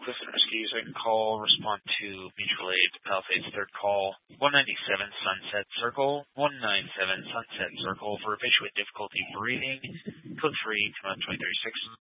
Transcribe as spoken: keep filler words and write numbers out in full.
Clifton Rescue, so I can call, respond to mutual aid, Palisades third call, one ninety-seven Sunset Circle, one ninety-seven Sunset Circle for a patient with difficulty breathing, code free, come out twenty thirty-six.